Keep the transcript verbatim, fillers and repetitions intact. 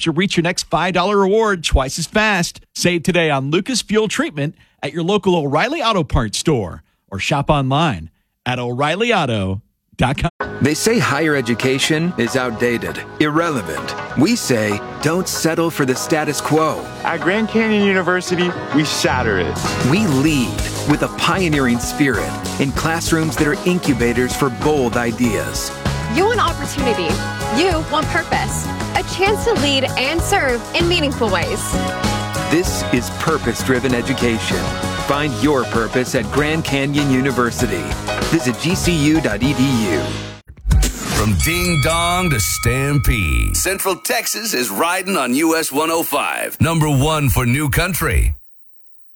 helps you reach your next five dollars reward twice as fast. Save today on Lucas Fuel Treatment at your local O'Reilly Auto Parts store or shop online at O'Reilly Auto dot com. They say higher education is outdated, irrelevant. We say don't settle for the status quo. At Grand Canyon University, we shatter it. We lead with a pioneering spirit in classrooms that are incubators for bold ideas. You want opportunity. You want purpose. A chance to lead and serve in meaningful ways. This is purpose-driven education. Find your purpose at Grand Canyon University. Visit G C U dot E D U. From Ding Dong to Stampede, Central Texas is riding on U S one oh five. Number one for New Country.